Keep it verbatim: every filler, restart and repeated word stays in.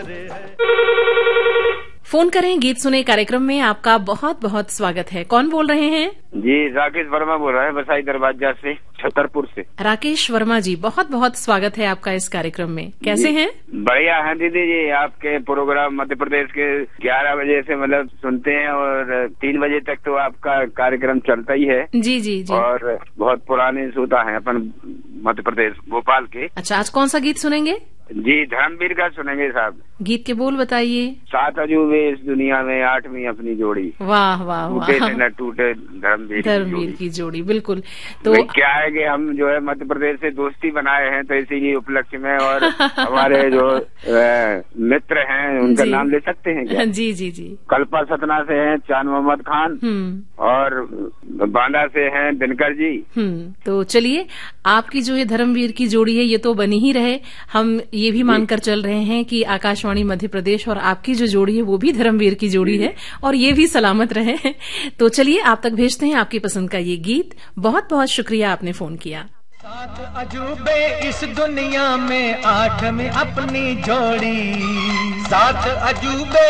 Phone करें गीत सुने कार्यक्रम में आपका बहुत बहुत स्वागत है। कौन बोल रहे हैं? जी राकेश वर्मा बोल रहा है, बसाई दरवाजा से, छतरपुर से। राकेश वर्मा जी, बहुत बहुत स्वागत है आपका इस कार्यक्रम में। कैसे हैं? बढ़िया है दीदी जी। आपके प्रोग्राम मध्य प्रदेश के ग्यारह बजे से मतलब सुनते हैं और तीन बजे तक तो आपका कार्यक्रम चलता ही है। जी जी जी। और बहुत पुराने श्रोता है अपन मध्य प्रदेश भोपाल के। अच्छा, आज कौन सा गीत सुनेंगे? जी धर्मवीर का सुनेंगे साहब। गीत के बोल बताइए। सात अजूबे इस दुनिया में, आठवीं अपनी जोड़ी। वाह वाह वाह। टूटे से न टूटे धर्मवीर धर्मवीर की जोड़ी, बिल्कुल। तो क्या है कि हम जो है मध्य प्रदेश से दोस्ती बनाए हैं, तो इसी उपलक्ष्य में और हमारे जो आ, मित्र हैं उनका नाम ले सकते हैं क्या? जी जी जी। कल्पा सतना से हैं चांद मोहम्मद खान और बांदा से हैं दिनकर जी। हम्म तो चलिए, आपकी जो ये धर्मवीर की जोड़ी है ये तो बनी ही रहे। हम ये भी मानकर चल रहे हैं कि आकाशवाणी मध्य प्रदेश और आपकी जो जोड़ी है वो भी धर्मवीर की जोड़ी है और ये भी सलामत रहे। तो चलिए, आप तक भेजते हैं आपकी पसंद का ये गीत। बहुत बहुत शुक्रिया आपने फोन किया। सात अजूबे इस दुनिया में, आठ में अपनी जोड़ी। सात अजूबे